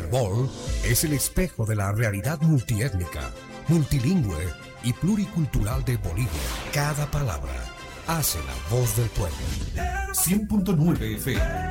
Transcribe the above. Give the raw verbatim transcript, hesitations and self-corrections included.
Mall es el espejo de la realidad multiétnica, multilingüe y pluricultural de Bolivia. Cada palabra hace la voz del pueblo. cien punto nueve F M